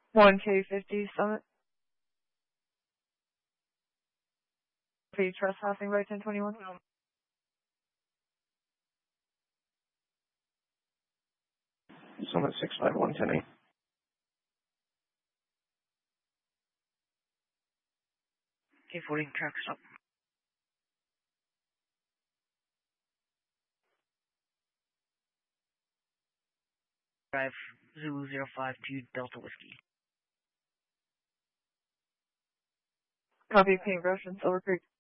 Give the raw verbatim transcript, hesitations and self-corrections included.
one K fifty Summit. Be trespassing by ten twenty-one. Summit six five one ten eight. K forty track stop. Drive Zulu zero five two Delta Whiskey. Copy, Paintbrush and Silver Creek.